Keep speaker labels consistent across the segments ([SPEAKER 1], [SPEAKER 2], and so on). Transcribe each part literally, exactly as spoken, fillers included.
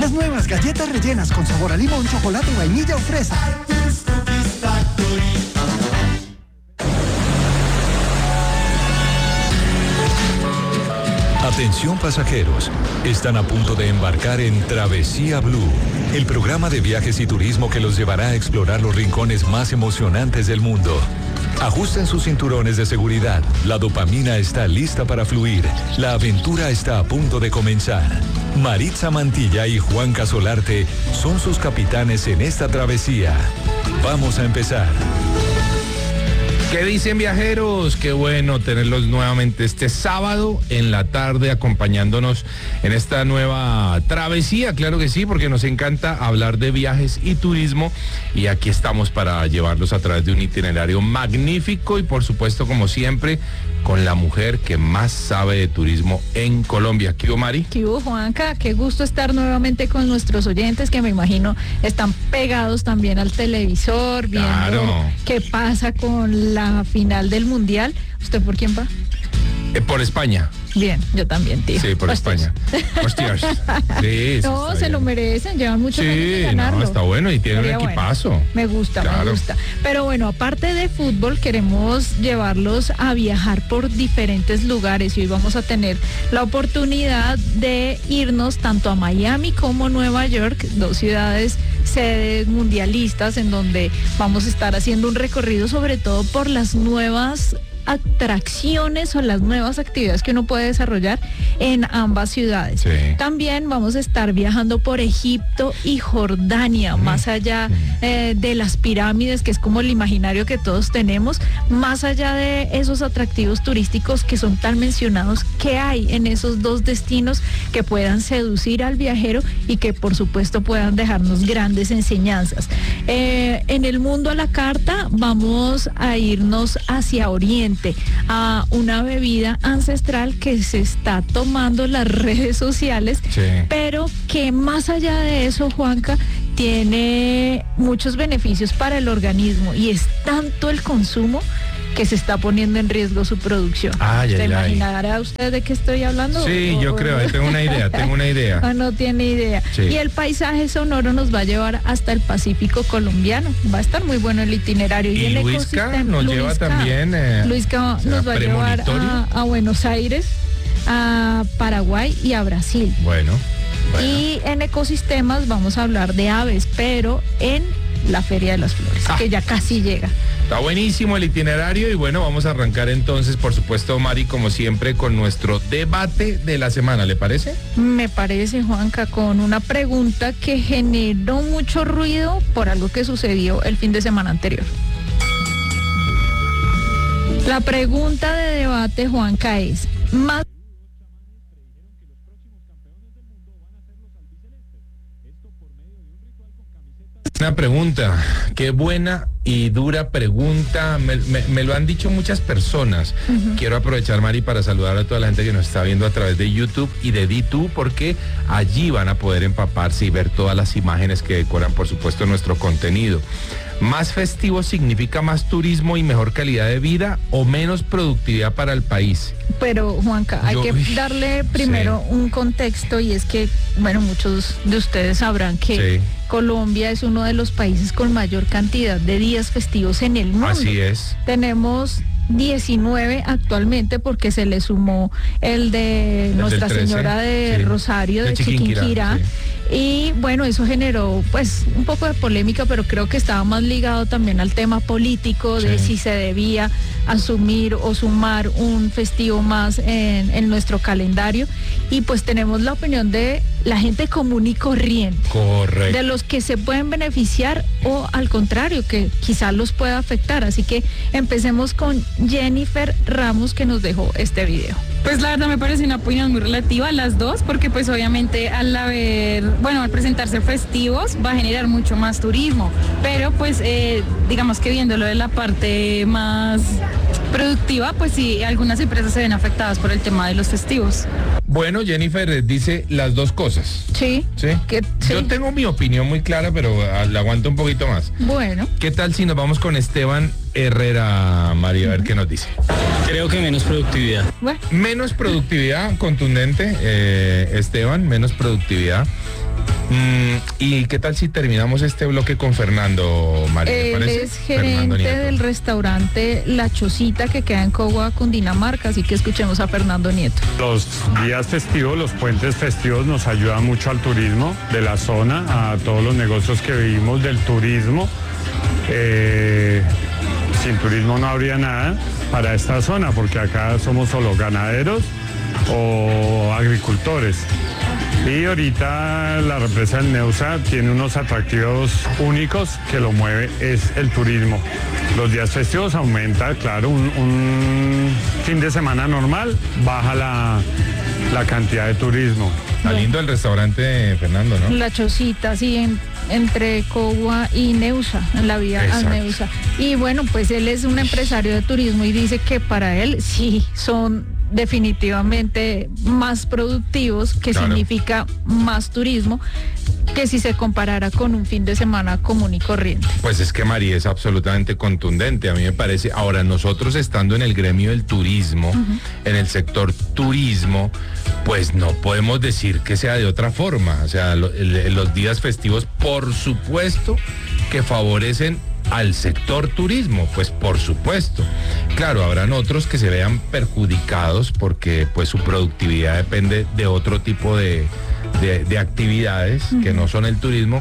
[SPEAKER 1] Las nuevas galletas rellenas con sabor a limón, chocolate, vainilla o fresa.
[SPEAKER 2] Atención pasajeros, están a punto de embarcar en Travesía Blue, el programa de viajes y turismo que los llevará a explorar los rincones más emocionantes del mundo. Ajusten sus cinturones de seguridad, la dopamina está lista para fluir, la aventura está a punto de comenzar. Maritza Mantilla y Juan Casolarte son sus capitanes en esta travesía. Vamos a empezar.
[SPEAKER 3] ¿Qué dicen, viajeros? Qué bueno tenerlos nuevamente este sábado en la tarde acompañándonos en esta nueva travesía. Claro que sí, porque nos encanta hablar de viajes y turismo y aquí estamos para llevarlos a través de un itinerario magnífico y por supuesto, como siempre, con la mujer que más sabe de turismo en Colombia. ¿Qué hubo, Mari?
[SPEAKER 4] ¿Qué hubo, Juanca? Qué gusto estar nuevamente con nuestros oyentes que me imagino están pegados también al televisor, viendo
[SPEAKER 3] Claro.
[SPEAKER 4] qué pasa con la final del Mundial. ¿Usted por quién va?
[SPEAKER 3] Eh, por España.
[SPEAKER 4] Bien, yo también, tío.
[SPEAKER 3] Sí, por
[SPEAKER 4] Hostias.
[SPEAKER 3] España. Hostias. Sí,
[SPEAKER 4] No,
[SPEAKER 3] está
[SPEAKER 4] se lo
[SPEAKER 3] bien.
[SPEAKER 4] merecen, llevan muchos años de
[SPEAKER 3] Sí,
[SPEAKER 4] ganarlo.
[SPEAKER 3] no, está bueno y tiene
[SPEAKER 4] Sería
[SPEAKER 3] un
[SPEAKER 4] bueno.
[SPEAKER 3] equipazo.
[SPEAKER 4] Me gusta,
[SPEAKER 3] Claro.
[SPEAKER 4] me gusta. Pero bueno, aparte de fútbol, queremos llevarlos a viajar por diferentes lugares y hoy vamos a tener la oportunidad de irnos tanto a Miami como Nueva York, dos ciudades sedes mundialistas en donde vamos a estar haciendo un recorrido sobre todo por las nuevas atracciones o las nuevas actividades que uno puede desarrollar en ambas ciudades.
[SPEAKER 3] Sí.
[SPEAKER 4] También vamos a estar viajando por Egipto y Jordania, mm. más allá eh, de las pirámides, que es como el imaginario que todos tenemos, más allá de esos atractivos turísticos que son tan mencionados, ¿qué hay en esos dos destinos que puedan seducir al viajero y que por supuesto puedan dejarnos grandes enseñanzas? Eh, en el mundo a la carta vamos a irnos hacia Oriente, a una bebida ancestral que se está tomando en las redes sociales,
[SPEAKER 3] Sí.
[SPEAKER 4] pero que más allá de eso, Juanca, tiene muchos beneficios para el organismo y es tanto el consumo que se está poniendo en riesgo su producción.
[SPEAKER 3] Ay,
[SPEAKER 4] ¿Se
[SPEAKER 3] ay, ay.
[SPEAKER 4] imaginará usted de qué estoy hablando?
[SPEAKER 3] Sí,
[SPEAKER 4] ¿O-
[SPEAKER 3] yo creo, eh, tengo una idea, tengo una idea.
[SPEAKER 4] o no tiene idea?
[SPEAKER 3] Sí.
[SPEAKER 4] Y el paisaje sonoro nos va a llevar hasta el Pacífico colombiano. Va a estar muy bueno el itinerario.
[SPEAKER 3] Y
[SPEAKER 4] el
[SPEAKER 3] Luisca
[SPEAKER 4] ecosistema-
[SPEAKER 3] nos lleva
[SPEAKER 4] Luisca.
[SPEAKER 3] también, eh,
[SPEAKER 4] Luisca
[SPEAKER 3] o sea,
[SPEAKER 4] nos va a llevar
[SPEAKER 3] premonitorio.
[SPEAKER 4] a, a Buenos Aires, a Paraguay y a Brasil.
[SPEAKER 3] Bueno, bueno.
[SPEAKER 4] Y en ecosistemas vamos a hablar de aves, pero en la Feria de las Flores,
[SPEAKER 3] Ah.
[SPEAKER 4] que ya casi llega.
[SPEAKER 3] Está buenísimo el itinerario y bueno, vamos a arrancar entonces, por supuesto, Mari, como siempre, con nuestro debate de la semana, ¿le parece?
[SPEAKER 4] Me parece, Juanca, con una pregunta que generó mucho ruido por algo que sucedió el fin de semana anterior. La pregunta de debate, Juanca, es: ¿más
[SPEAKER 3] Una pregunta, qué buena y dura pregunta, me, me- me lo han dicho muchas personas. Uh-huh. Quiero aprovechar, Mari, para saludar a toda la gente que nos está viendo a través de YouTube y de D dos, porque allí van a poder empaparse y ver todas las imágenes que decoran, por supuesto, nuestro contenido. ¿Más festivo significa más turismo y mejor calidad de vida o menos productividad para el país?
[SPEAKER 4] Pero, Juanca, hay
[SPEAKER 3] Yo,
[SPEAKER 4] que
[SPEAKER 3] uy,
[SPEAKER 4] darle primero
[SPEAKER 3] sí.
[SPEAKER 4] un contexto y es que, bueno, muchos de ustedes sabrán que
[SPEAKER 3] Sí.
[SPEAKER 4] Colombia es uno de los países con mayor cantidad de días festivos en el mundo.
[SPEAKER 3] Así es.
[SPEAKER 4] Tenemos diecinueve actualmente porque se le sumó el de
[SPEAKER 3] El
[SPEAKER 4] Nuestra
[SPEAKER 3] del trece,
[SPEAKER 4] Señora de
[SPEAKER 3] sí.
[SPEAKER 4] Rosario de,
[SPEAKER 3] De
[SPEAKER 4] Chiquinquirá.
[SPEAKER 3] Chiquinquirá, sí.
[SPEAKER 4] Y bueno, eso generó pues un poco de polémica, pero creo que estaba más ligado también al tema político de
[SPEAKER 3] Sí.
[SPEAKER 4] si se debía asumir o sumar un festivo más en, en nuestro calendario. Y pues tenemos la opinión de la gente común y corriente.
[SPEAKER 3] Correcto.
[SPEAKER 4] De los que se pueden beneficiar o al contrario, que quizás los pueda afectar. Así que empecemos con Jennifer Ramos, que nos dejó este video.
[SPEAKER 5] Pues la verdad me parece una opinión muy relativa a las dos, porque pues obviamente al haber, bueno, al presentarse festivos va a generar mucho más turismo, pero pues eh, digamos que viéndolo de la parte más productiva, pues sí, algunas empresas se ven afectadas por el tema de los festivos.
[SPEAKER 3] Bueno, Jennifer eh, dice las dos cosas.
[SPEAKER 4] Sí.
[SPEAKER 3] ¿Sí?
[SPEAKER 4] Que- sí.
[SPEAKER 3] Yo tengo mi opinión muy clara, pero ah, la aguanto un poquito más.
[SPEAKER 4] Bueno.
[SPEAKER 3] ¿Qué tal si nos vamos con Esteban Herrera, María, a ver qué nos dice?
[SPEAKER 6] Creo que menos productividad.
[SPEAKER 4] Bueno.
[SPEAKER 3] Menos productividad, contundente, eh, Esteban, menos productividad. Mm, ¿Y qué tal si terminamos este bloque con Fernando, María? ¿Le
[SPEAKER 4] Él
[SPEAKER 3] parece?
[SPEAKER 4] es
[SPEAKER 3] Fernando
[SPEAKER 4] gerente
[SPEAKER 3] Nieto.
[SPEAKER 4] del restaurante La Chocita que queda en Cogua, Cundinamarca, así que escuchemos a Fernando Nieto.
[SPEAKER 7] Los días festivos, los puentes festivos nos ayudan mucho al turismo de la zona, a todos los negocios que vivimos del turismo. Eh, sin turismo no habría nada para esta zona, porque acá somos solo ganaderos o agricultores. Y ahorita la represa del Neusa tiene unos atractivos únicos que lo mueve, es el turismo. Los días festivos aumenta, claro, un, un fin de semana normal, baja la, la cantidad de turismo.
[SPEAKER 3] Está lindo el restaurante, Fernando, ¿no?
[SPEAKER 4] La Chocita, sí, en, entre Cogua y Neusa, en la vía a
[SPEAKER 3] Exacto.
[SPEAKER 4] Neusa. Y bueno, pues él es un empresario de turismo y dice que para él sí son definitivamente más productivos, que
[SPEAKER 3] Claro.
[SPEAKER 4] significa más turismo, que si se comparara con un fin de semana común y corriente.
[SPEAKER 3] Pues es que María es absolutamente contundente, a mí me parece. Ahora, nosotros estando en el gremio del turismo, uh-huh. en el sector turismo, pues no podemos decir que sea de otra forma. O sea, lo, el, los días festivos, por supuesto, que favorecen al sector turismo, pues por supuesto. Claro, habrán otros que se vean perjudicados porque pues su productividad depende de otro tipo de, de, de actividades uh-huh. que no son el turismo.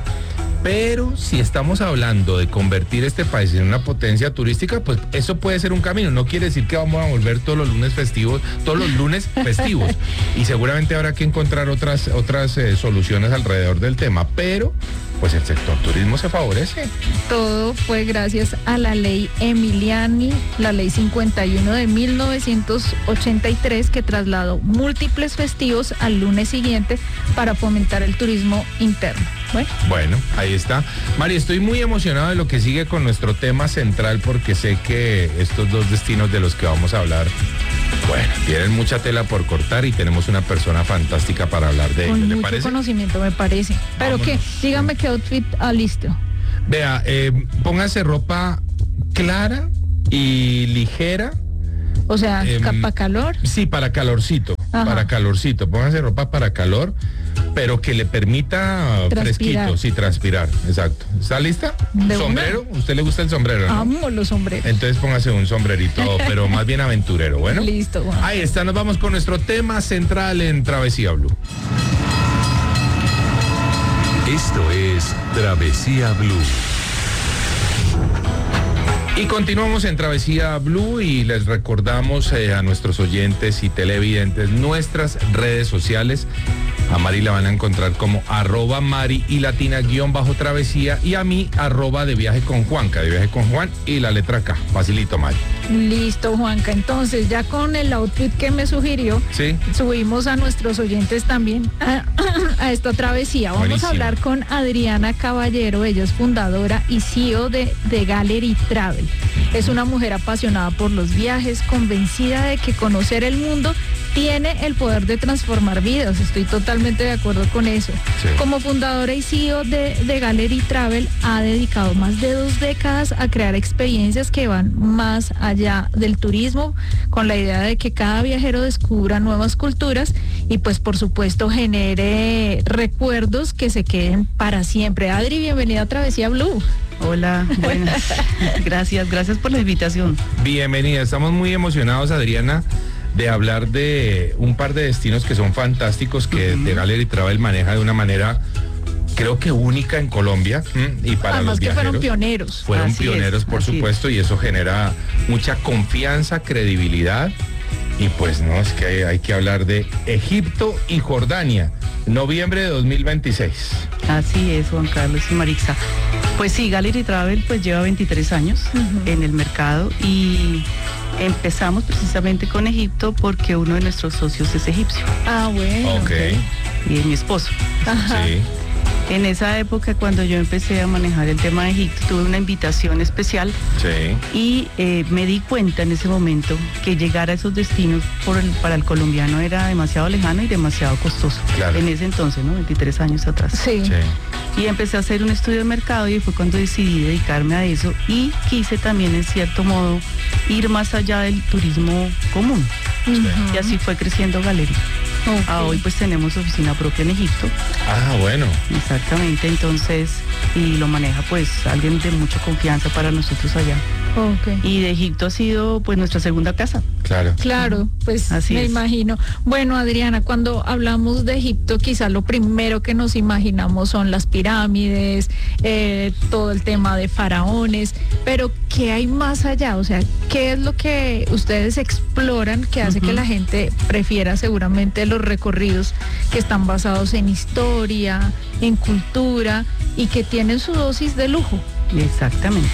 [SPEAKER 3] Pero si estamos hablando de convertir este país en una potencia turística, pues eso puede ser un camino. No quiere decir que vamos a volver todos los lunes festivos, todos los lunes festivos. Y seguramente habrá que encontrar otras, otras eh, soluciones alrededor del tema. Pero, pues el sector turismo se favorece.
[SPEAKER 4] Todo fue gracias a la ley Emiliani, la ley cincuenta y uno de mil novecientos ochenta y tres, que trasladó múltiples festivos al lunes siguiente para fomentar el turismo interno. Bueno,
[SPEAKER 3] bueno, ahí está. Mari, estoy muy emocionado de lo que sigue con nuestro tema central, porque sé que estos dos destinos de los que vamos a hablar, bueno, tienen mucha tela por cortar y tenemos una persona fantástica para hablar de ello.
[SPEAKER 4] Con
[SPEAKER 3] ¿Le
[SPEAKER 4] mucho
[SPEAKER 3] parece?
[SPEAKER 4] conocimiento, me parece. Pero
[SPEAKER 3] Vámonos.
[SPEAKER 4] qué, dígame qué outfit ah, listo.
[SPEAKER 3] Vea, eh, póngase ropa clara y ligera.
[SPEAKER 4] O sea,
[SPEAKER 3] Eh,
[SPEAKER 4] ¿para calor?
[SPEAKER 3] Sí, para calorcito,
[SPEAKER 4] Ajá.
[SPEAKER 3] para calorcito. Póngase ropa para calor, pero que le permita
[SPEAKER 4] Transpirar.
[SPEAKER 3] fresquito, sí, transpirar, exacto. ¿Está lista?
[SPEAKER 4] ¿De
[SPEAKER 3] ¿Sombrero? ¿Usted le gusta el sombrero, no?
[SPEAKER 4] Amo los sombreros.
[SPEAKER 3] Entonces póngase un sombrerito, pero más bien aventurero, ¿bueno?
[SPEAKER 4] Listo, Juan.
[SPEAKER 3] Ahí está, nos vamos con nuestro tema central en Travesía Blue.
[SPEAKER 2] Esto es Travesía Blue.
[SPEAKER 3] Y continuamos en Travesía Blue y les recordamos eh, a nuestros oyentes y televidentes nuestras redes sociales. A Mari la van a encontrar como arroba Mari y latina guión bajo travesía, y a mí arroba de viaje con Juanca, de viaje con Juan y la letra K. Facilito, Mari.
[SPEAKER 4] Listo, Juanca. Entonces, ya con el outfit que me sugirió,
[SPEAKER 3] Sí.
[SPEAKER 4] subimos a nuestros oyentes también a, a esta travesía. Vamos
[SPEAKER 3] Buenísimo.
[SPEAKER 4] a hablar con Adriana Caballero. Ella es fundadora y C E O de The Gallery Travel. Es una mujer apasionada por los viajes, convencida de que conocer el mundo tiene el poder de transformar vidas. Estoy totalmente de acuerdo con eso.
[SPEAKER 3] Sí.
[SPEAKER 4] Como fundadora y C E O de, de Gallery Travel, ha dedicado más de dos décadas a crear experiencias que van más allá del turismo, con la idea de que cada viajero descubra nuevas culturas y pues por supuesto genere recuerdos que se queden para siempre. Adri, bienvenida a Travesía Blue.
[SPEAKER 8] Hola, buenas. Gracias, gracias por la invitación.
[SPEAKER 3] Bienvenida, estamos muy emocionados, Adriana, de hablar de un par de destinos que son fantásticos, que uh-huh. The Gallery Travel maneja de una manera, creo que única en Colombia, ¿m? Y para
[SPEAKER 4] Además
[SPEAKER 3] los
[SPEAKER 4] que
[SPEAKER 3] viajeros.
[SPEAKER 4] fueron pioneros.
[SPEAKER 3] Fueron
[SPEAKER 8] Así
[SPEAKER 3] pioneros,
[SPEAKER 8] es,
[SPEAKER 3] por
[SPEAKER 8] así
[SPEAKER 3] supuesto, y eso genera mucha confianza, credibilidad. Y pues no, es que hay, hay que hablar de Egipto y Jordania, noviembre de dos mil veintiséis.
[SPEAKER 8] Así es, Juan Carlos y Marixa. Pues sí, Gallery Travel pues lleva veintitrés años uh-huh. en el mercado y empezamos precisamente con Egipto porque uno de nuestros socios es egipcio.
[SPEAKER 4] Ah, bueno.
[SPEAKER 3] Ok.
[SPEAKER 4] Okay.
[SPEAKER 8] Y es mi esposo.
[SPEAKER 4] Ajá.
[SPEAKER 3] Sí.
[SPEAKER 8] En esa época, cuando yo empecé a manejar el tema de Egipto, tuve una invitación especial
[SPEAKER 3] Sí.
[SPEAKER 8] y eh, me di cuenta en ese momento que llegar a esos destinos por el, para el colombiano era demasiado lejano y demasiado costoso.
[SPEAKER 3] Claro.
[SPEAKER 8] En ese entonces, ¿no? veintitrés años atrás.
[SPEAKER 4] Sí.
[SPEAKER 3] Sí.
[SPEAKER 8] Y empecé a hacer un estudio de mercado y fue cuando decidí dedicarme a eso y quise también, en cierto modo, ir más allá del turismo común.
[SPEAKER 4] Uh-huh.
[SPEAKER 8] Y así fue creciendo Gallery.
[SPEAKER 4] Okay.
[SPEAKER 8] A hoy pues tenemos oficina propia en Egipto.
[SPEAKER 3] Ah, bueno.
[SPEAKER 8] Exactamente, entonces, y lo maneja pues alguien de mucha confianza para nosotros allá.
[SPEAKER 4] Okay.
[SPEAKER 8] Y de Egipto ha sido pues nuestra segunda casa.
[SPEAKER 3] Claro.
[SPEAKER 4] Claro, pues
[SPEAKER 8] Así
[SPEAKER 4] me
[SPEAKER 8] es.
[SPEAKER 4] imagino. Bueno, Adriana, cuando hablamos de Egipto, quizá lo primero que nos imaginamos son las pirámides, eh, todo el tema de faraones, pero ¿qué hay más allá? O sea, ¿qué es lo que ustedes exploran que hace
[SPEAKER 8] Ujú.
[SPEAKER 4] que la gente prefiera seguramente los recorridos que están basados en historia, en cultura y que tienen su dosis de lujo?
[SPEAKER 8] Exactamente.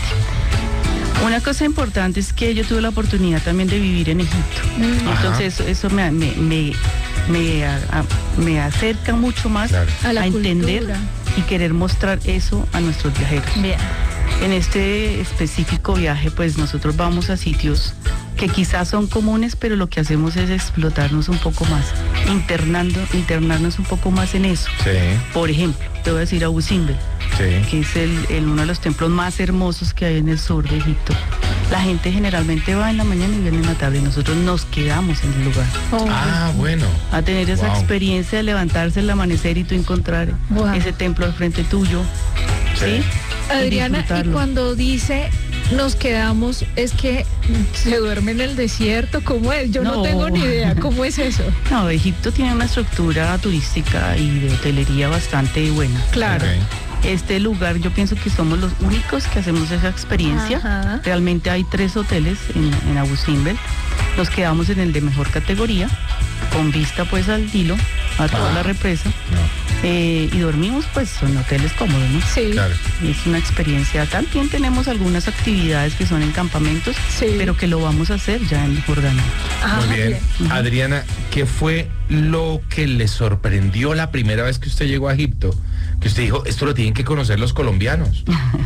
[SPEAKER 8] Una cosa importante es que yo tuve la oportunidad también de vivir en Egipto. Entonces eso, eso me, me, me, me, a- a- me acerca mucho más
[SPEAKER 3] Claro.
[SPEAKER 4] A la
[SPEAKER 8] entender
[SPEAKER 4] cultura.
[SPEAKER 8] y querer mostrar eso a nuestros viajeros.
[SPEAKER 4] Bien.
[SPEAKER 8] En este específico viaje, pues nosotros vamos a sitios que quizás son comunes, pero lo que hacemos es explotarnos un poco más, internando, internarnos un poco más en eso.
[SPEAKER 3] Sí,
[SPEAKER 8] Por ejemplo, te voy a decir Abu Simbel,
[SPEAKER 3] sí.
[SPEAKER 8] que es el, el- uno de los templos más hermosos que hay en el sur de Egipto. La gente generalmente va en la mañana y viene en la tarde, y nosotros nos quedamos en el lugar
[SPEAKER 4] Oh,
[SPEAKER 3] Ah, bueno.
[SPEAKER 8] a tener esa
[SPEAKER 3] Wow.
[SPEAKER 8] experiencia de levantarse al amanecer y tú encontrar
[SPEAKER 4] Wow.
[SPEAKER 8] ese templo al frente tuyo. ¿Sí?
[SPEAKER 4] Adriana, y
[SPEAKER 8] disfrutarlo.
[SPEAKER 4] cuando dice nos quedamos, es que se duerme en el desierto, ¿cómo es? Yo no,
[SPEAKER 8] No.
[SPEAKER 4] tengo ni idea, ¿cómo es eso?
[SPEAKER 8] No, Egipto tiene una estructura turística y de hotelería bastante buena.
[SPEAKER 4] Claro.
[SPEAKER 3] Ok.
[SPEAKER 8] Este lugar, yo pienso que somos los únicos que hacemos esa experiencia.
[SPEAKER 4] Ajá.
[SPEAKER 8] Realmente hay tres hoteles en, en Abu Simbel. Nos quedamos en el de mejor categoría, con vista pues al Nilo, a toda
[SPEAKER 3] Ah.
[SPEAKER 8] la represa.
[SPEAKER 3] No,
[SPEAKER 8] Eh, y dormimos pues en hoteles cómodos, ¿no?
[SPEAKER 4] Sí,
[SPEAKER 3] claro.
[SPEAKER 8] Es una experiencia. También tenemos algunas actividades que son en campamentos,
[SPEAKER 4] Sí.
[SPEAKER 8] pero que lo vamos a hacer ya en Jordania.
[SPEAKER 4] Ah,
[SPEAKER 3] Muy bien.
[SPEAKER 8] bien.
[SPEAKER 3] Adriana, ¿qué fue lo que le sorprendió la primera vez que usted llegó a Egipto? Que usted dijo, esto lo tienen que conocer los colombianos.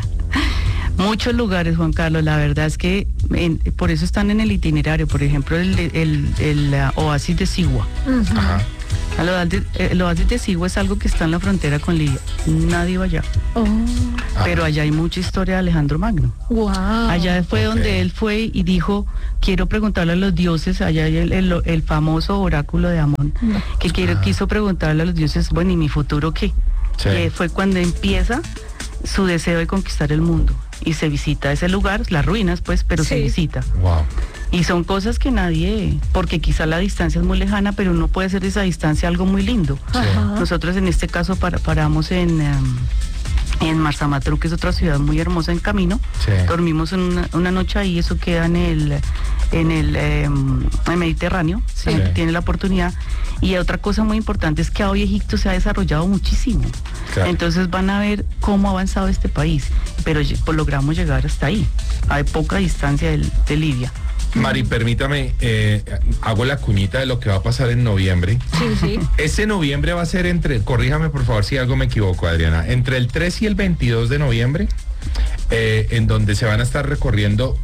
[SPEAKER 8] Muchos lugares, Juan Carlos, la verdad es que en- por eso están en el itinerario. Por ejemplo, el, el, el, uh, oasis de Sigua.
[SPEAKER 4] Ujú.
[SPEAKER 3] Ajá.
[SPEAKER 8] El oasis, el oasis de Sigua es algo que está en la frontera con Libia. Nadie va allá.
[SPEAKER 4] Oh,
[SPEAKER 8] Pero allá hay mucha historia de Alejandro Magno.
[SPEAKER 4] wow.
[SPEAKER 8] Allá fue
[SPEAKER 3] ok.
[SPEAKER 8] donde él fue y dijo, quiero preguntarle a los dioses, allá hay el, el- el famoso oráculo de Amón, que quiero, quiso preguntarle a los dioses, bueno, ¿y mi futuro qué?
[SPEAKER 3] Sí.
[SPEAKER 8] Que fue cuando empieza su deseo de conquistar el mundo. Y se visita ese lugar, las ruinas pues, pero se
[SPEAKER 4] Sí.
[SPEAKER 8] visita.
[SPEAKER 3] Wow.
[SPEAKER 8] Y son cosas que nadie, porque quizá la distancia es muy lejana, pero no puede ser esa distancia algo muy lindo.
[SPEAKER 4] Ajá.
[SPEAKER 8] Nosotros en este caso para- paramos en, em, en Marsamatru, que es otra ciudad muy hermosa en camino.
[SPEAKER 3] Sí.
[SPEAKER 8] Dormimos una, una noche ahí, eso queda en el, en el, em, en el Mediterráneo,
[SPEAKER 3] Sí.
[SPEAKER 8] si tiene la oportunidad. Y otra cosa muy importante es que hoy Egipto se ha desarrollado muchísimo.
[SPEAKER 3] Claro.
[SPEAKER 8] Entonces van a ver cómo ha avanzado este país, pero lle- pues, logramos llegar hasta ahí. Hay poca distancia del- de Libia.
[SPEAKER 3] Mari, permítame, eh, hago la cuñita de lo que va a pasar en noviembre.
[SPEAKER 4] Sí, sí.
[SPEAKER 3] Ese noviembre va a ser entre, corríjame por favor si algo me equivoco, Adriana, entre el tres y el veintidós de noviembre, eh, en donde se van a estar recorriendo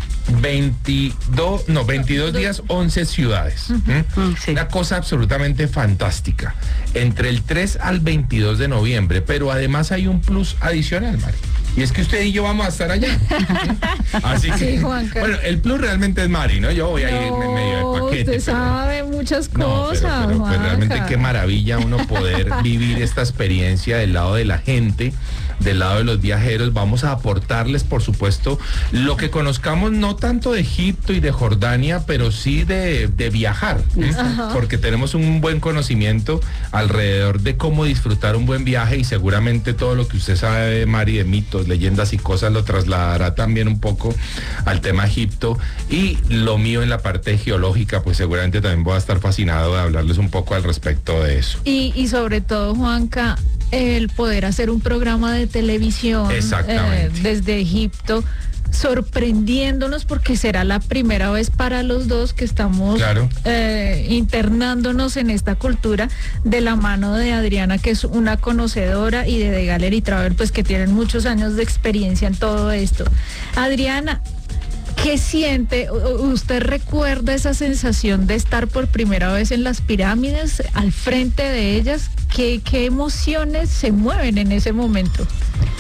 [SPEAKER 3] veintidós, no, veintidós días, once ciudades. ¿Mm?
[SPEAKER 8] Mm, sí.
[SPEAKER 3] Una cosa absolutamente fantástica. Entre el tres al veintidós de noviembre, pero además hay un plus adicional, Mari. Y es que usted y yo vamos a estar allá. Así que,
[SPEAKER 4] Sí, Juanca.
[SPEAKER 3] bueno, el plus realmente es Mari, ¿no? Yo voy a ir en medio
[SPEAKER 4] No,
[SPEAKER 3] de paquete.
[SPEAKER 4] usted
[SPEAKER 3] pero-
[SPEAKER 4] sabe muchas
[SPEAKER 3] no, pero,
[SPEAKER 4] cosas,
[SPEAKER 3] pero, pues, realmente
[SPEAKER 4] Juanca.
[SPEAKER 3] qué maravilla uno poder vivir esta experiencia del lado de la gente, del lado de los viajeros. Vamos a aportarles, por supuesto, lo que conozcamos, no tanto de Egipto y de Jordania, pero sí de, de viajar, ¿eh? Porque tenemos un buen conocimiento alrededor de cómo disfrutar un buen viaje y seguramente todo lo que usted sabe, Mari, de mitos, leyendas y cosas lo trasladará también un poco al tema Egipto, y lo mío en la parte geológica, pues seguramente también voy a estar fascinado de hablarles un poco al respecto de eso.
[SPEAKER 4] Y, y sobre todo, Juanca, el poder hacer un programa de televisión
[SPEAKER 3] Exactamente.
[SPEAKER 4] eh, desde Egipto, sorprendiéndonos porque será la primera vez para los dos que estamos
[SPEAKER 3] Claro.
[SPEAKER 4] eh, internándonos en esta cultura de la mano de Adriana, que es una conocedora, y de The Gallery Travel, pues que tienen muchos años de experiencia en todo esto. Adriana, ¿qué siente? U- ¿Usted recuerda esa sensación de estar por primera vez en las pirámides, al frente de ellas? ¿Qué, qué emociones se mueven en ese momento?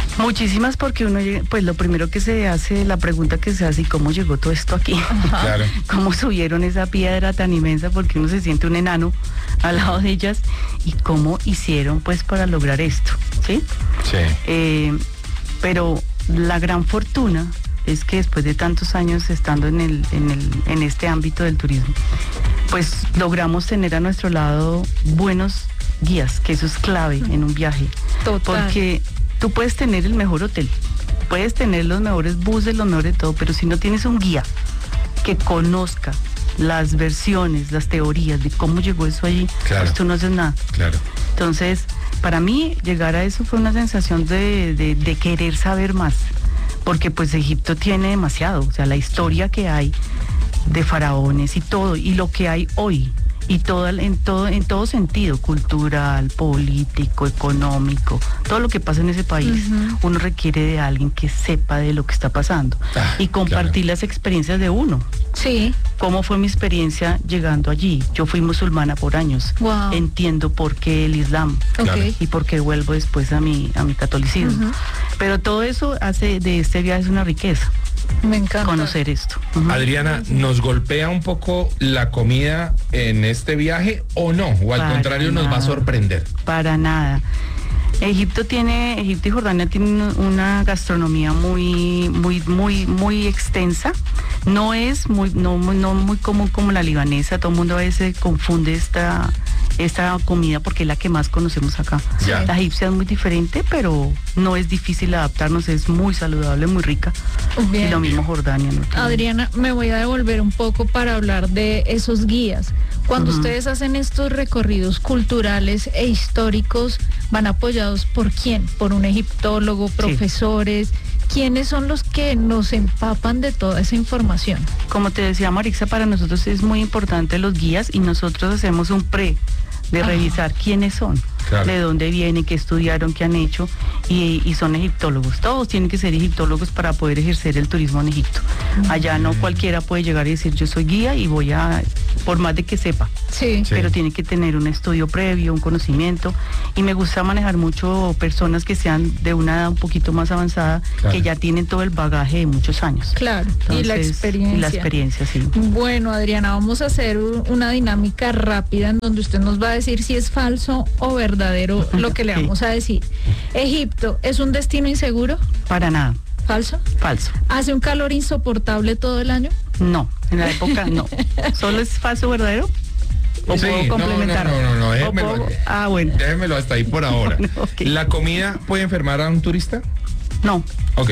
[SPEAKER 8] Muchísimas, porque uno, llega- pues lo primero que se hace, la pregunta que se hace, ¿y cómo llegó todo esto aquí?
[SPEAKER 3] Claro.
[SPEAKER 8] ¿Cómo subieron esa piedra tan inmensa? Porque uno se siente un enano al lado de ellas. ¿Y cómo hicieron pues para lograr esto? ¿Sí?
[SPEAKER 3] Sí.
[SPEAKER 8] Eh, pero la gran fortuna es que después de tantos años estando en, el, en, el, en este ámbito del turismo, pues logramos tener a nuestro lado buenos guías, que eso es clave en un viaje.
[SPEAKER 4] Total.
[SPEAKER 8] Porque tú puedes tener el mejor hotel, puedes tener los mejores buses, los mejores de todo, pero si no tienes un guía que conozca las versiones, las teorías de cómo llegó eso allí,
[SPEAKER 3] Claro.
[SPEAKER 8] pues tú no haces nada.
[SPEAKER 3] Claro.
[SPEAKER 8] Entonces, para mí, llegar a eso fue una sensación de, de, de querer saber más, porque pues Egipto tiene demasiado, o sea, la historia que hay de faraones y todo, y lo que hay hoy, y todo, en, todo, en todo sentido, cultural, político, económico, todo lo que pasa en ese país,
[SPEAKER 4] Ujú.
[SPEAKER 8] uno requiere de alguien que sepa de lo que está pasando
[SPEAKER 3] Ah,
[SPEAKER 8] y compartir
[SPEAKER 3] claro.
[SPEAKER 8] las experiencias de uno.
[SPEAKER 4] Sí.
[SPEAKER 8] ¿Cómo fue mi experiencia llegando allí? Yo fui musulmana por años.
[SPEAKER 4] Wow.
[SPEAKER 8] Entiendo por qué el Islam
[SPEAKER 3] Claro.
[SPEAKER 4] Ok.
[SPEAKER 8] y por qué vuelvo después a mi, a mi catolicismo.
[SPEAKER 4] Ujú.
[SPEAKER 8] Pero todo eso hace de este viaje es una riqueza,
[SPEAKER 4] Me encanta.
[SPEAKER 8] conocer esto. Ujú.
[SPEAKER 3] Adriana, ¿nos golpea un poco la comida en este viaje o no? O al
[SPEAKER 8] Para
[SPEAKER 3] contrario, nos va a
[SPEAKER 8] nada.
[SPEAKER 3] sorprender.
[SPEAKER 8] Para nada. Egipto tiene, Egipto y Jordania tienen una gastronomía muy, muy, muy, muy extensa. No es muy, no, muy- no muy común como la libanesa. Todo el mundo a veces confunde esta, esta comida porque es la que más conocemos acá.
[SPEAKER 3] Ya.
[SPEAKER 8] La egipcia es muy diferente, pero no es difícil adaptarnos. Es muy saludable, muy rica.
[SPEAKER 4] Bien.
[SPEAKER 8] Y lo mismo Jordania, ¿no?
[SPEAKER 4] Adriana, me voy a devolver un poco para hablar de esos guías. Cuando
[SPEAKER 8] Ujú.
[SPEAKER 4] ustedes hacen estos recorridos culturales e históricos, ¿van apoyados por quién? ¿Por un egiptólogo, profesores? ¿Quiénes son los que nos empapan de toda esa información?
[SPEAKER 8] Como te decía Marixa, para nosotros es muy importante los guías y nosotros hacemos un pre de
[SPEAKER 4] Ajá.
[SPEAKER 8] revisar quiénes son,
[SPEAKER 3] Claro.
[SPEAKER 8] de dónde vienen, qué estudiaron, qué han hecho y, y son egiptólogos. Todos tienen que ser egiptólogos para poder ejercer el turismo en Egipto. Allá no cualquiera puede llegar y decir yo soy guía y voy a, por más de que sepa.
[SPEAKER 4] Sí.
[SPEAKER 3] Sí.
[SPEAKER 8] Pero tiene que tener un estudio previo, un conocimiento, y me gusta manejar mucho personas que sean de una edad un poquito más avanzada,
[SPEAKER 3] Claro.
[SPEAKER 8] que ya tienen todo el bagaje de muchos años.
[SPEAKER 4] Claro, y la
[SPEAKER 8] Entonces,
[SPEAKER 4] experiencia.
[SPEAKER 8] Y la experiencia, sí.
[SPEAKER 4] Bueno, Adriana, vamos a hacer un- una dinámica rápida en donde usted nos va a decir si es falso o verdadero lo que le
[SPEAKER 8] Ok.
[SPEAKER 4] vamos a decir. Egipto, ¿es un destino inseguro?
[SPEAKER 8] Para nada,
[SPEAKER 4] ¿Falso?
[SPEAKER 8] falso.
[SPEAKER 4] ¿Hace un calor insoportable todo el año?
[SPEAKER 8] No, en la época no. ¿Solo es falso o verdadero? ¿O
[SPEAKER 3] Sí,
[SPEAKER 8] puedo
[SPEAKER 3] no,
[SPEAKER 8] complementar?
[SPEAKER 3] no, no, no, no,
[SPEAKER 8] ¿O
[SPEAKER 3] déjemelo.
[SPEAKER 8] puedo- Ah, bueno.
[SPEAKER 3] Déjemelo hasta ahí por ahora.
[SPEAKER 8] Bueno, ok.
[SPEAKER 3] ¿La comida puede enfermar a un turista?
[SPEAKER 8] No,
[SPEAKER 3] Ok.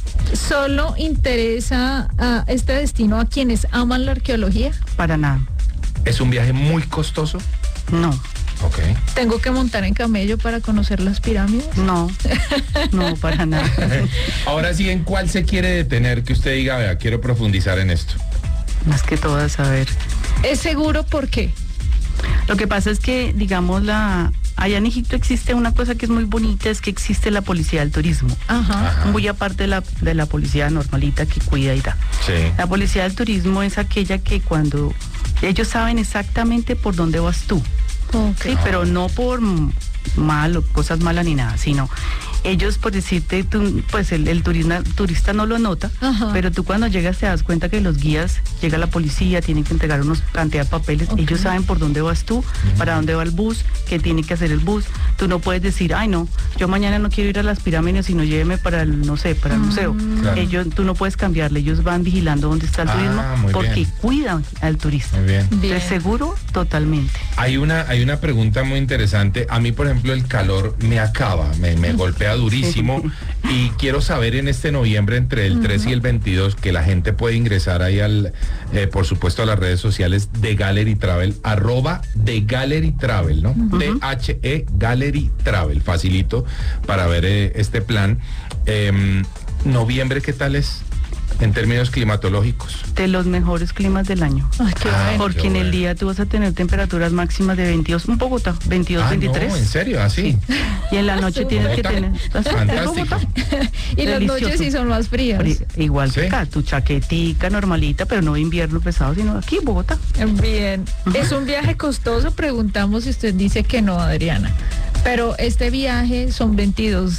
[SPEAKER 4] ¿Solo interesa a este destino a quienes aman la arqueología?
[SPEAKER 8] para nada.
[SPEAKER 3] ¿Es un viaje muy costoso?
[SPEAKER 8] No,
[SPEAKER 3] Ok.
[SPEAKER 4] ¿Tengo que montar en camello para conocer las pirámides?
[SPEAKER 8] no, no, para nada.
[SPEAKER 3] Ahora sí, ¿en cuál se quiere detener que usted diga, vea, quiero profundizar en esto?
[SPEAKER 8] Más que todo, a saber.
[SPEAKER 4] ¿Es seguro por qué?
[SPEAKER 8] Lo que pasa es que, digamos, la allá en Egipto existe una cosa que es muy bonita, es que existe la policía del turismo.
[SPEAKER 4] Ajá.
[SPEAKER 3] Ajá.
[SPEAKER 8] Muy aparte de la, de la policía normalita que cuida y da.
[SPEAKER 3] Sí.
[SPEAKER 8] La policía del turismo es aquella que cuando ellos saben exactamente por dónde vas tú.
[SPEAKER 4] Ok.
[SPEAKER 8] Sí, pero no por m- mal o cosas malas ni nada, sino ellos, por decirte, tú, pues el, el turista, turista no lo nota,
[SPEAKER 4] Ajá.
[SPEAKER 8] pero tú cuando llegas te das cuenta que los guías, llega la policía, tienen que entregar unos cantidad de papeles,
[SPEAKER 4] Ok.
[SPEAKER 8] ellos saben por dónde vas tú, para dónde va el bus, qué tiene que hacer el bus. Tú no puedes decir, ay no, yo mañana no quiero ir a las pirámides, sino lléveme para el, no sé, para el
[SPEAKER 4] Mm.
[SPEAKER 8] museo.
[SPEAKER 3] Claro.
[SPEAKER 8] Ellos, tú no puedes cambiarle, ellos van vigilando dónde está el
[SPEAKER 3] Ah,
[SPEAKER 8] turismo,
[SPEAKER 3] muy
[SPEAKER 8] porque
[SPEAKER 3] bien.
[SPEAKER 8] cuidan al turista.
[SPEAKER 3] Muy bien.
[SPEAKER 4] Bien.
[SPEAKER 8] Entonces, seguro, totalmente.
[SPEAKER 3] Hay una, hay una pregunta muy interesante. A mí, por ejemplo, el calor me acaba, me, me golpea durísimo. Y quiero saber en este noviembre, entre el tres y el veintidós, que la gente puede ingresar ahí al, eh, por supuesto, a las redes sociales de Gallery Travel, arroba de Gallery Travel, ¿no? T H E Gallery Travel, facilito para ver eh, este plan. Em, noviembre, ¿qué tal es en términos climatológicos?
[SPEAKER 8] De los mejores climas del año.
[SPEAKER 4] Ay, qué
[SPEAKER 3] Ah,
[SPEAKER 4] bueno.
[SPEAKER 8] Porque
[SPEAKER 3] qué
[SPEAKER 8] en el
[SPEAKER 3] bueno.
[SPEAKER 8] día tú vas a tener temperaturas máximas de veintidós, en Bogotá, veintidós,
[SPEAKER 3] Ah,
[SPEAKER 8] veintitrés.
[SPEAKER 3] no, ¿en serio? ¿Así?
[SPEAKER 8] Y en la noche
[SPEAKER 4] Sí.
[SPEAKER 8] tienes que
[SPEAKER 3] Bogotá.
[SPEAKER 8] tener. ¿Es
[SPEAKER 3] Fantástico.
[SPEAKER 8] Bogotá?
[SPEAKER 4] Y las
[SPEAKER 8] Delicioso.
[SPEAKER 4] noches sí son más frías.
[SPEAKER 8] Fri- Igual que
[SPEAKER 3] Sí.
[SPEAKER 8] acá, tu chaquetica normalita, pero no de invierno pesado, sino aquí en Bogotá.
[SPEAKER 4] Bien. ¿Es un viaje costoso? Preguntamos si usted dice que no, Adriana. Pero este viaje son veintidós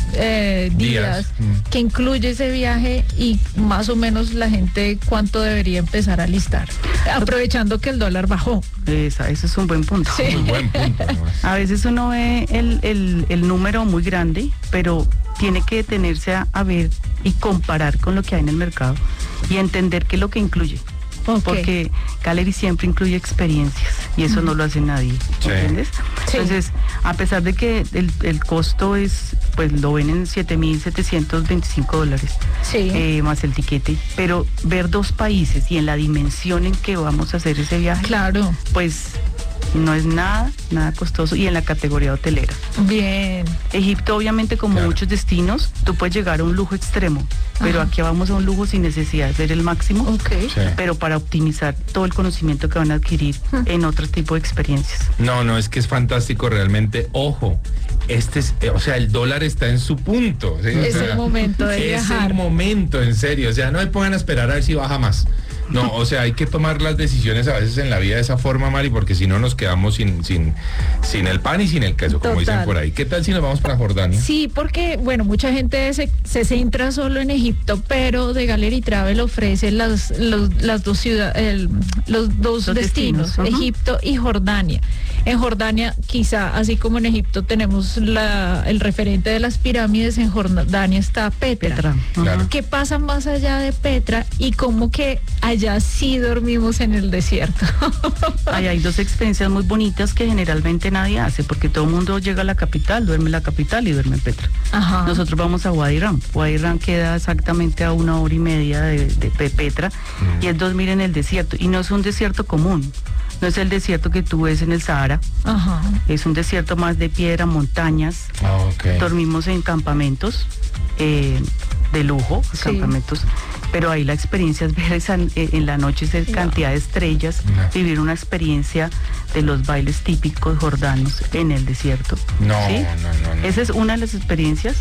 [SPEAKER 4] eh, días,
[SPEAKER 3] Días. Mm.
[SPEAKER 4] que incluye ese viaje y más o menos la gente cuánto debería empezar a listar, aprovechando que el dólar bajó.
[SPEAKER 8] Esa, ese es un buen punto.
[SPEAKER 4] Sí.
[SPEAKER 3] Muy buen punto, además.
[SPEAKER 8] A veces uno ve el, el, el número muy grande, pero tiene que detenerse a, a ver y comparar con lo que hay en el mercado y entender qué es lo que incluye.
[SPEAKER 4] Ok.
[SPEAKER 8] Porque Gallery siempre incluye experiencias y eso no lo hace nadie,
[SPEAKER 3] Sí.
[SPEAKER 8] ¿entiendes?
[SPEAKER 4] Sí.
[SPEAKER 8] Entonces, a pesar de que el, el costo es, pues lo ven en siete mil setecientos veinticinco dólares,
[SPEAKER 4] Sí.
[SPEAKER 8] eh, más el tiquete, pero ver dos países y en la dimensión en que vamos a hacer ese viaje,
[SPEAKER 4] Claro,
[SPEAKER 8] pues no es nada, nada costoso y en la categoría hotelera.
[SPEAKER 4] bien.
[SPEAKER 8] Egipto, obviamente, como
[SPEAKER 3] Claro.
[SPEAKER 8] muchos destinos, tú puedes llegar a un lujo extremo, pero
[SPEAKER 4] Ajá.
[SPEAKER 8] aquí vamos a un lujo sin necesidad de ser el máximo,
[SPEAKER 4] Ok.
[SPEAKER 3] Sí.
[SPEAKER 8] pero para optimizar todo el conocimiento que van a adquirir en otro tipo de experiencias.
[SPEAKER 3] No, no, es que es fantástico realmente. Ojo, este es, eh, o sea, el dólar está en su punto. ¿sí? O
[SPEAKER 4] Es
[SPEAKER 3] sea,
[SPEAKER 4] el momento de
[SPEAKER 3] es
[SPEAKER 4] viajar.
[SPEAKER 3] el momento, en serio. O sea, no me pongan a esperar a ver si baja más. No, o sea, hay que tomar las decisiones a veces en la vida de esa forma, Mari, porque si no nos quedamos sin, sin, sin el pan y sin el queso, como
[SPEAKER 4] Total.
[SPEAKER 3] dicen por ahí. ¿Qué tal si nos vamos para Jordania?
[SPEAKER 4] Sí, porque, bueno, mucha gente se, se centra solo en Egipto, pero de Gallery Travel ofrece las, los, las dos ciudades, los dos
[SPEAKER 8] Los
[SPEAKER 4] destinos,
[SPEAKER 8] destinos, ajá.
[SPEAKER 4] Egipto y Jordania. En Jordania, quizá, así como en Egipto tenemos la, el referente de las pirámides, en Jordania está Petra.
[SPEAKER 8] Petra.
[SPEAKER 3] Claro.
[SPEAKER 4] ¿Qué pasa más allá de Petra y cómo que allá sí dormimos en el desierto?
[SPEAKER 8] Ahí hay dos experiencias muy bonitas que generalmente nadie hace, porque todo el mundo llega a la capital, duerme en la capital y duerme en Petra.
[SPEAKER 4] Ajá.
[SPEAKER 8] Nosotros vamos a Wadi Rum. Wadi Rum queda exactamente a una hora y media de, de Pe- Petra y es dormir en el desierto. Y no es un desierto común, no es el desierto que tú ves en el Sahara,
[SPEAKER 4] Ajá.
[SPEAKER 8] es un desierto más de piedra, montañas.
[SPEAKER 3] Ah, ok.
[SPEAKER 8] Dormimos en campamentos eh, de lujo,
[SPEAKER 4] Sí.
[SPEAKER 8] campamentos, pero ahí la experiencia es ver esa, eh, en la noche esa cantidad de estrellas,
[SPEAKER 3] No.
[SPEAKER 8] vivir una experiencia de los bailes típicos jordanos en el desierto.
[SPEAKER 3] No,
[SPEAKER 8] ¿sí?
[SPEAKER 3] no, no, no.
[SPEAKER 8] Esa es una de las experiencias.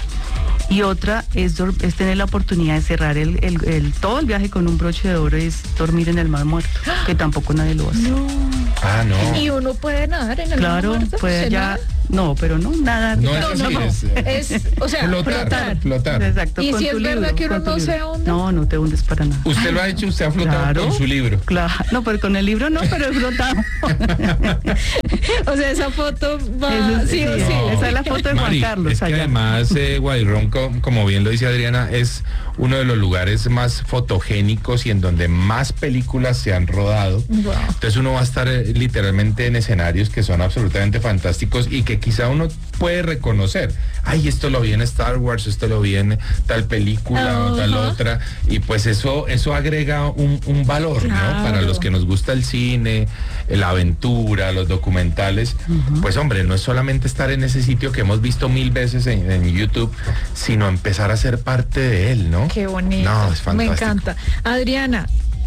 [SPEAKER 8] Y otra es, dor- es tener la oportunidad de cerrar el, el- el- todo el viaje con un broche de oro, es dormir en el Mar Muerto, que tampoco nadie lo hace.
[SPEAKER 3] Ah, no.
[SPEAKER 4] Y uno puede nadar en el
[SPEAKER 8] Claro,
[SPEAKER 4] Mar Muerto,
[SPEAKER 8] puede
[SPEAKER 4] ¿se
[SPEAKER 8] ya,
[SPEAKER 4] nada?
[SPEAKER 8] no, pero no, nada.
[SPEAKER 3] No es
[SPEAKER 4] No,
[SPEAKER 3] así,
[SPEAKER 4] no, no.
[SPEAKER 3] es, eh,
[SPEAKER 4] Es, o sea,
[SPEAKER 3] flotar,
[SPEAKER 4] flotar.
[SPEAKER 3] flotar.
[SPEAKER 8] Exacto.
[SPEAKER 4] ¿Y
[SPEAKER 8] con
[SPEAKER 4] si
[SPEAKER 8] tu
[SPEAKER 4] es verdad
[SPEAKER 8] libro,
[SPEAKER 4] que uno
[SPEAKER 8] con tu
[SPEAKER 4] no se
[SPEAKER 8] libro.
[SPEAKER 4] hunde?
[SPEAKER 8] No, no te hundes para nada.
[SPEAKER 3] Usted lo ha hecho, usted ha flotado
[SPEAKER 8] Claro.
[SPEAKER 3] con su libro.
[SPEAKER 8] Claro, no, pero con el libro no, pero he flotado.
[SPEAKER 4] O sea, esa foto va
[SPEAKER 8] Eso
[SPEAKER 4] sí o
[SPEAKER 8] sí,
[SPEAKER 4] sí.
[SPEAKER 8] esa es la foto de Juan
[SPEAKER 3] Mari,
[SPEAKER 8] Carlos
[SPEAKER 3] es que
[SPEAKER 8] allá.
[SPEAKER 3] además eh, Guadirón, co- como bien lo dice Adriana, es uno de los lugares más fotogénicos y en donde más películas se han rodado.
[SPEAKER 4] Wow.
[SPEAKER 3] Entonces uno va a estar eh, literalmente en escenarios que son absolutamente fantásticos y que quizá uno puede reconocer. Ay, esto lo vi en Star Wars, esto lo vi en tal película o tal
[SPEAKER 4] Ajá.
[SPEAKER 3] otra. Y pues eso, eso agrega un, un valor, ¿no?
[SPEAKER 4] Claro.
[SPEAKER 3] Para los que nos gusta el cine, la aventura, los documentales. Pues hombre, no es solamente estar en ese sitio que hemos visto mil veces en, en YouTube, sino empezar a ser parte de él, ¿no?
[SPEAKER 4] Qué bonito.
[SPEAKER 3] No, es fantástico.
[SPEAKER 4] Me encanta. Adriana,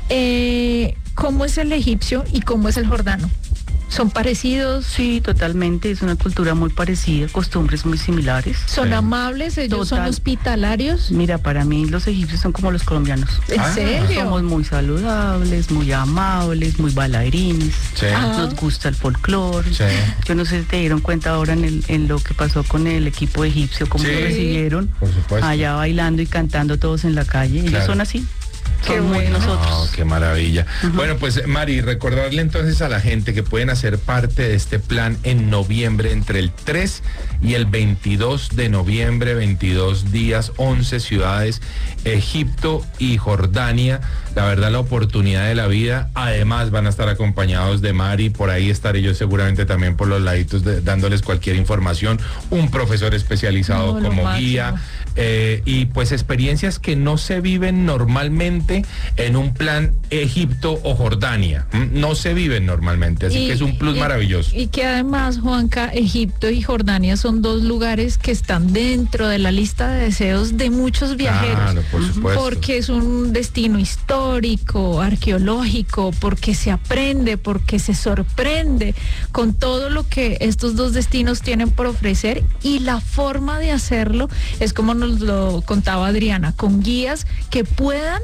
[SPEAKER 4] eh, ¿cómo es el egipcio y cómo es el jordano? ¿Son parecidos?
[SPEAKER 8] Sí, totalmente, es una cultura muy parecida, costumbres muy similares.
[SPEAKER 4] ¿Son
[SPEAKER 3] Sí.
[SPEAKER 4] amables? ¿Ellos son
[SPEAKER 8] Total.
[SPEAKER 4] hospitalarios?
[SPEAKER 8] Mira, para mí los egipcios son como los colombianos.
[SPEAKER 4] ¿En
[SPEAKER 3] Ah,
[SPEAKER 4] serio?
[SPEAKER 8] Somos muy saludables, muy amables, muy bailarines.
[SPEAKER 3] Sí.
[SPEAKER 4] Ah.
[SPEAKER 8] Nos gusta el folclore.
[SPEAKER 3] Sí.
[SPEAKER 8] Yo no sé si te dieron cuenta ahora en, el, en lo que pasó con el equipo egipcio, cómo
[SPEAKER 3] Sí.
[SPEAKER 8] lo recibieron.
[SPEAKER 3] Por supuesto.
[SPEAKER 8] Allá bailando y cantando todos en la calle. Ellos
[SPEAKER 3] Claro.
[SPEAKER 8] son así.
[SPEAKER 4] Qué
[SPEAKER 8] Son muy
[SPEAKER 4] bueno.
[SPEAKER 8] nosotros.
[SPEAKER 3] Oh, qué maravilla. Bueno, pues Mari, recordarle entonces a la gente que pueden hacer parte de este plan en noviembre, entre el tres y el veintidós de noviembre, veintidós días, once ciudades, Egipto y Jordania. La verdad, la oportunidad de la vida. Además, van a estar acompañados de Mari. Por ahí estaré yo seguramente también por los laditos de- dándoles cualquier información. Un profesor especializado
[SPEAKER 4] No, lo
[SPEAKER 3] como
[SPEAKER 4] máximo.
[SPEAKER 3] guía. Eh, y pues experiencias que no se viven normalmente en un plan Egipto o Jordania. ¿m? No se viven normalmente, así
[SPEAKER 4] Y-
[SPEAKER 3] que es un plus
[SPEAKER 4] y-
[SPEAKER 3] maravilloso.
[SPEAKER 4] Y que además, Juanca, Egipto y Jordania son dos lugares que están dentro de la lista de deseos de muchos viajeros.
[SPEAKER 3] Claro, por supuesto.
[SPEAKER 4] Porque es un destino histórico, arqueológico, porque se aprende, porque se sorprende con todo lo que estos dos destinos tienen por ofrecer, y la forma de hacerlo es como nos lo contaba Adriana, con guías que puedan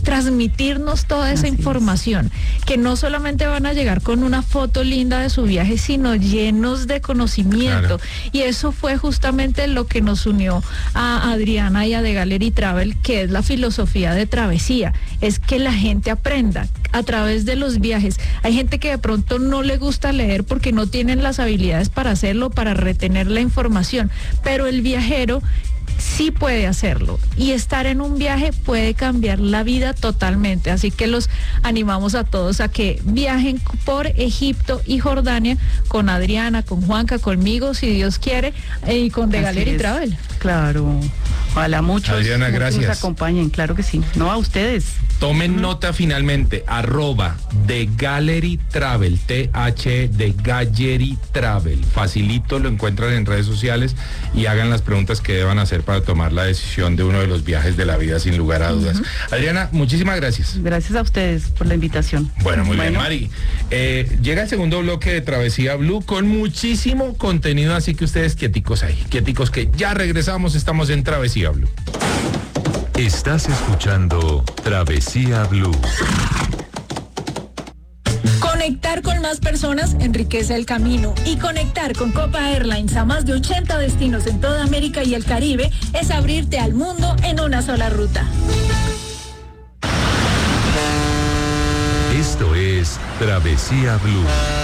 [SPEAKER 4] transmitirnos toda esa
[SPEAKER 8] Así es.
[SPEAKER 4] información, que no solamente van a llegar con una foto linda de su viaje, sino llenos de conocimiento.
[SPEAKER 3] Claro.
[SPEAKER 4] Y eso fue justamente lo que nos unió a Adriana y a The Gallery Travel, que es la filosofía de travesía, es que la gente aprenda a través de los viajes. Hay gente que de pronto no le gusta leer porque no tienen las habilidades para hacerlo, para retener la información, pero el viajero sí puede hacerlo, y estar en un viaje puede cambiar la vida totalmente. Así que los animamos a todos a que viajen por Egipto y Jordania con Adriana, con Juanca, conmigo, si Dios quiere, y con The
[SPEAKER 8] Así
[SPEAKER 4] Gallery
[SPEAKER 8] es.
[SPEAKER 4] Travel.
[SPEAKER 8] Claro. Ojalá muchos,
[SPEAKER 3] Adriana,
[SPEAKER 8] muchos
[SPEAKER 3] gracias.
[SPEAKER 8] nos acompañen, claro que sí. No, a ustedes.
[SPEAKER 3] Tomen nota finalmente, arroba The Gallery Travel, T H The Gallery Travel. Facilito, lo encuentran en redes sociales y hagan las preguntas que deban hacer para tomar la decisión de uno de los viajes de la vida, sin lugar a dudas. Adriana, muchísimas gracias.
[SPEAKER 8] Gracias a ustedes por la invitación.
[SPEAKER 3] Bueno, muy bien, Mari. Eh, llega el segundo bloque de Travesía Blue con muchísimo contenido, así que ustedes quieticos ahí, quieticos que ya regresamos, estamos en Travesía Blue.
[SPEAKER 2] Estás escuchando Travesía Blue.
[SPEAKER 9] Conectar con más personas enriquece el camino, y conectar con Copa Airlines a más de ochenta destinos en toda América y el Caribe es abrirte al mundo en una sola ruta.
[SPEAKER 2] Esto es Travesía Blue.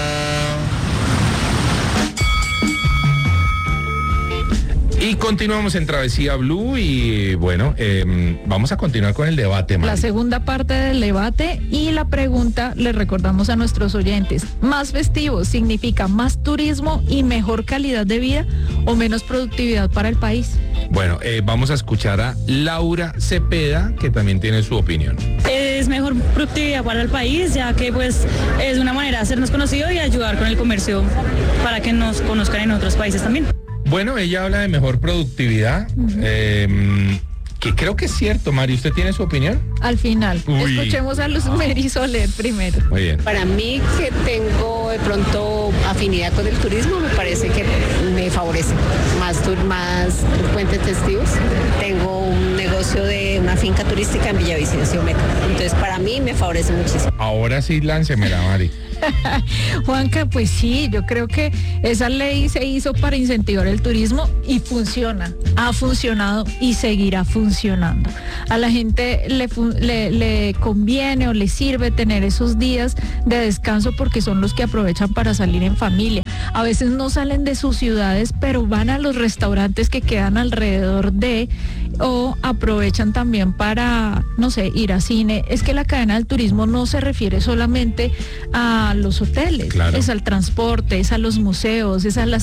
[SPEAKER 3] Y continuamos en Travesía Blue y bueno, eh, vamos a continuar con el debate, Mari.
[SPEAKER 4] La segunda parte del debate y la pregunta, le recordamos a nuestros oyentes: ¿más festivo significa más turismo y mejor calidad de vida o menos productividad para el país?
[SPEAKER 3] Bueno, eh, vamos a escuchar a Laura Cepeda, que también tiene su opinión.
[SPEAKER 5] Es mejor productividad para el país, ya que pues es una manera de hacernos conocidos y ayudar con el comercio para que nos conozcan en otros países también.
[SPEAKER 3] Bueno, ella habla de mejor productividad, eh, que creo que es cierto. Mari, ¿usted tiene su opinión?
[SPEAKER 4] Al final,
[SPEAKER 3] Uy.
[SPEAKER 4] escuchemos a Luz Mary Soler primero.
[SPEAKER 3] Muy bien.
[SPEAKER 10] Para mí, que tengo de pronto afinidad con el turismo, me parece que me favorece más, tur- más puentes festivos. Tengo un negocio de una finca turística en Villavicencio, Meta. Entonces, para mí me favorece muchísimo.
[SPEAKER 3] Ahora sí, láncemela, Mari.
[SPEAKER 4] Juanca, pues sí, yo creo que esa ley se hizo para incentivar el turismo y funciona, ha funcionado y seguirá funcionando. A la gente le, fun- le, le conviene o le sirve tener esos días de descanso porque son los que aprovechan para salir en familia. A veces no salen de sus ciudades, pero van a los restaurantes que quedan alrededor de, o aprovechan también para, no sé, ir a cine. Es que la cadena del turismo no se refiere solamente a los hoteles,
[SPEAKER 3] Claro.
[SPEAKER 4] es al transporte, es a los museos, es a las